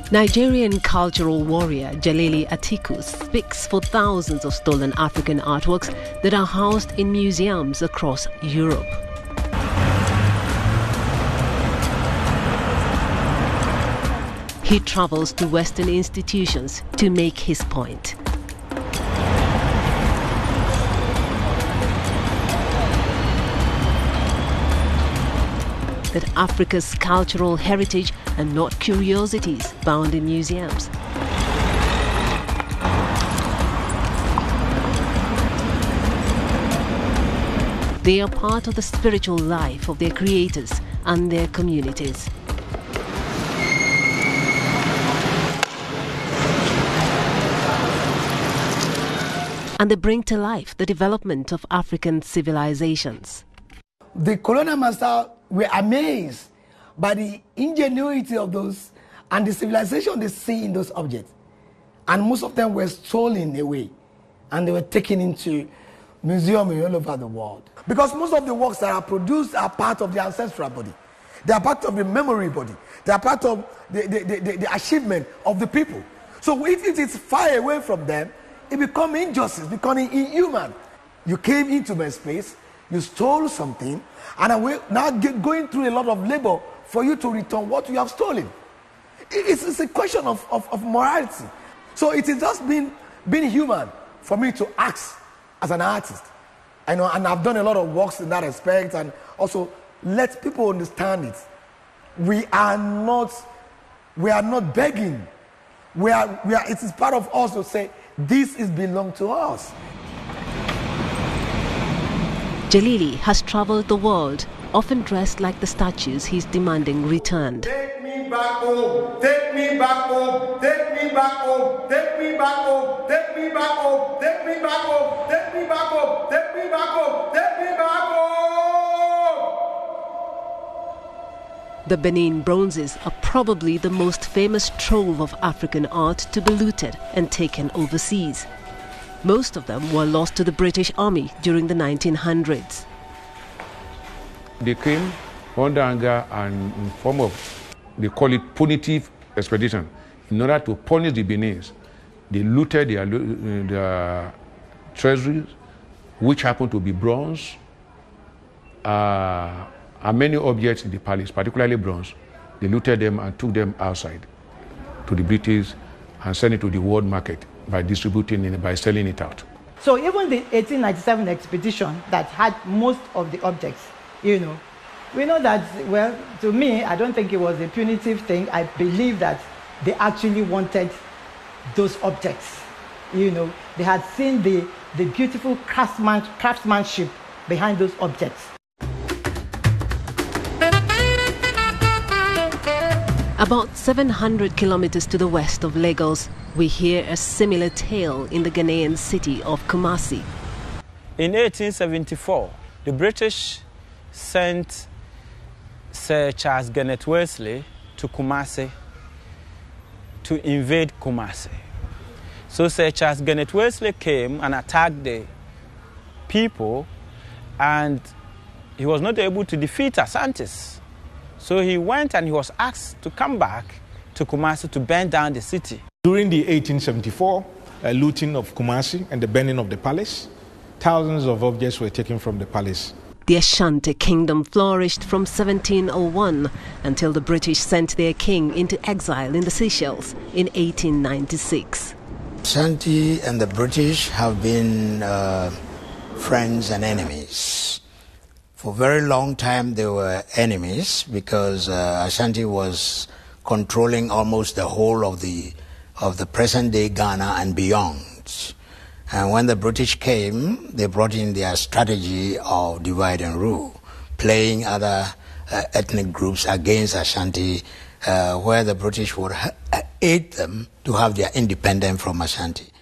Nigerian cultural warrior Jalili Atiku speaks for thousands of stolen African artworks that are housed in museums across Europe. He travels to Western institutions to make his point. That Africa's cultural heritage are not curiosities bound in museums. They are part of the spiritual life of their creators and their communities. And they bring to life the development of African civilizations. The colonial masters were amazed by the ingenuity of those and the civilization they see in those objects. And most of them were stolen away and they were taken into museums all over the world. Because most of the works that are produced are part of the ancestral body. They are part of the memory body. They are part of the achievement of the people. So if it is far away from them, it becomes injustice, becoming inhuman. You came into my space, you stole something, and I'm now going through a lot of labor for you to return what you have stolen. It's a question of morality. So it is just being human for me to ask as an artist. I know, and I've done a lot of works in that respect, and also let people understand it. We are not begging. It is part of us to say, this belongs to us. Jalili has traveled the world, often dressed like the statues he's demanding returned. Take me back home, take me back home, take me back home, take me back home, take me back home, take me back home, take me back home, take me back home, take me back home. The Benin bronzes are probably the most famous trove of African art to be looted and taken overseas. Most of them were lost to the British Army during the 1900s. They came under anger and in form of, they call it punitive expedition. In order to punish the Beninese, they looted their treasuries, which happened to be bronze, and many objects in the palace, particularly bronze. They looted them and took them outside to the British and sent it to the world market by distributing it, by selling it out. So even the 1897 expedition that had most of the objects, we know that, well, to me, I don't think it was a punitive thing. I believe that they actually wanted those objects. They had seen the beautiful craftsmanship behind those objects. About 700 kilometers to the west of Lagos, we hear a similar tale in the Ghanaian city of Kumasi. In 1874, the British sent Sir Charles Garnet-Wellesley to Kumasi to invade Kumasi. So Sir Charles Garnet-Wellesley came and attacked the people, and he was not able to defeat Asantes. So he went and he was asked to come back to Kumasi to burn down the city. During the 1874 looting of Kumasi and the burning of the palace, thousands of objects were taken from the palace. The Ashanti kingdom flourished from 1701 until the British sent their king into exile in the Seychelles in 1896. Ashanti and the British have been friends and enemies. For a very long time they were enemies because Ashanti was controlling almost the whole of the present-day Ghana and beyond. And when the British came, they brought in their strategy of divide and rule, playing other ethnic groups against Ashanti, where the British would aid them to have their independence from Ashanti.